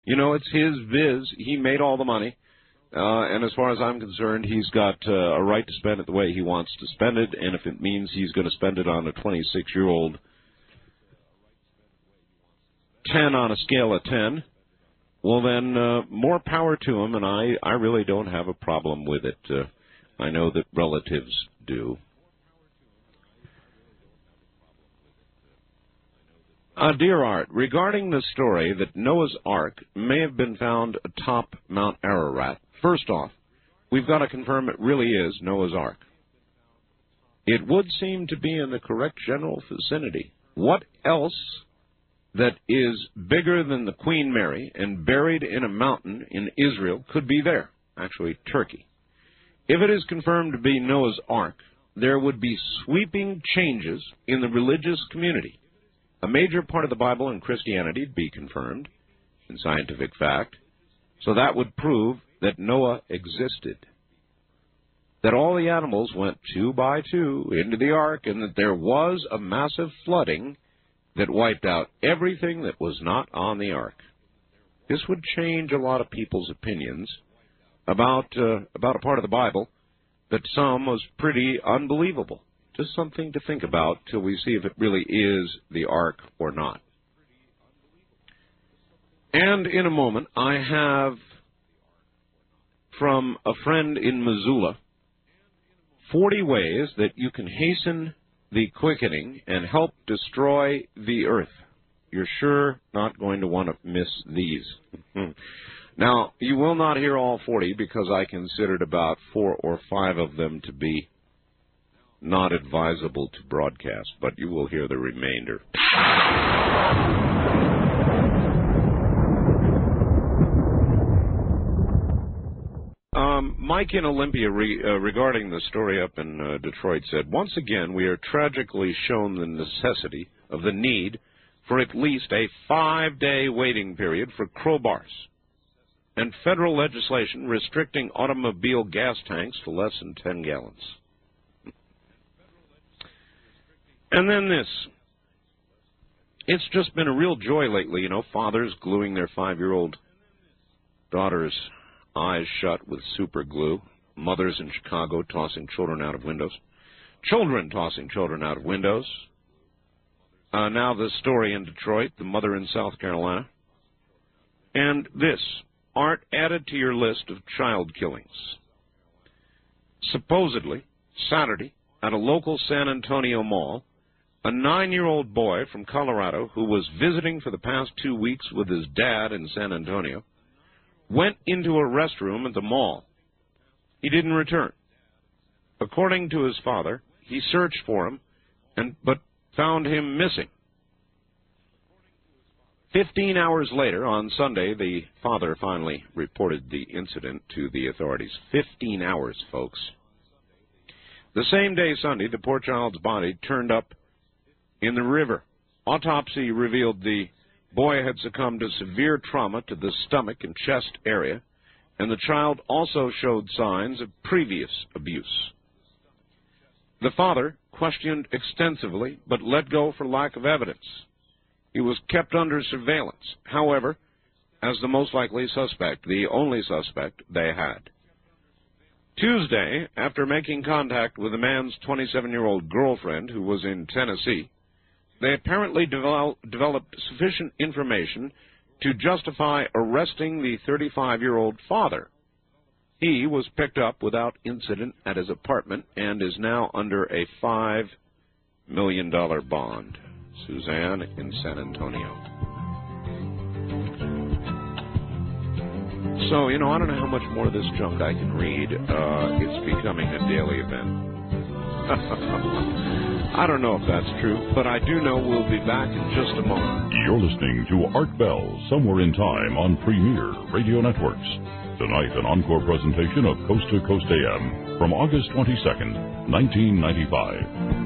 You know, it's his viz. He made all the money. And as far as I'm concerned, he's got a right to spend it the way he wants to spend it. And if it means he's going to spend it on a 26-year-old 10 on a scale of 10, well, then more power to him. And I really don't have a problem with it. I know that relatives do. Dear Art, regarding the story that Noah's Ark may have been found atop Mount Ararat, first off, we've got to confirm it really is Noah's Ark. It would seem to be in the correct general vicinity. What else that is bigger than the Queen Mary and buried in a mountain in Israel could be there? Actually, Turkey. If it is confirmed to be Noah's Ark, there would be sweeping changes in the religious community. A major part of the Bible and Christianity would be confirmed in scientific fact, so that would prove that Noah existed, that all the animals went 2 by 2 into the ark, and that there was a massive flooding that wiped out everything that was not on the ark. This would change a lot of people's opinions about a part of the Bible that some was pretty unbelievable. Just something to think about till we see if it really is the ark or not. And in a moment, I have from a friend in Missoula 40 ways that you can hasten the quickening and help destroy the earth. You're sure not going to want to miss these. Now, you will not hear all 40 because I considered about 4 or 5 of them to be not advisable to broadcast, but you will hear the remainder. Mike in Olympia, regarding the story up in Detroit, said, once again, we are tragically shown the necessity of the need for at least a 5-day waiting period for crowbars and federal legislation restricting automobile gas tanks to less than 10 gallons. And then this. It's just been a real joy lately, fathers gluing their 5-year-old daughters' eyes shut with super glue, mothers in Chicago tossing children out of windows, children tossing children out of windows. Now the story in Detroit, the mother in South Carolina. And this, Art, added to your list of child killings. Supposedly, Saturday, at a local San Antonio mall, a 9-year-old boy from Colorado who was visiting for the past 2 weeks with his dad in San Antonio went into a restroom at the mall. He didn't return. According to his father, he searched for him, but found him missing. 15 hours later, on Sunday, the father finally reported the incident to the authorities. 15 hours, folks. The same day, Sunday, the poor child's body turned up in the river. Autopsy revealed the boy had succumbed to severe trauma to the stomach and chest area, and the child also showed signs of previous abuse. The father questioned extensively, but let go for lack of evidence. He was kept under surveillance, however, as the most likely suspect, the only suspect they had. Tuesday, after making contact with the man's 27-year-old girlfriend who was in Tennessee, they apparently developed sufficient information to justify arresting the 35-year-old father. He was picked up without incident at his apartment and is now under a $5 million bond. Suzanne in San Antonio. So, I don't know how much more of this junk I can read. It's becoming a daily event. I don't know if that's true, but I do know we'll be back in just a moment. You're listening to Art Bell, Somewhere in Time on Premier Radio Networks. Tonight, an encore presentation of Coast to Coast AM from August 22nd, 1995.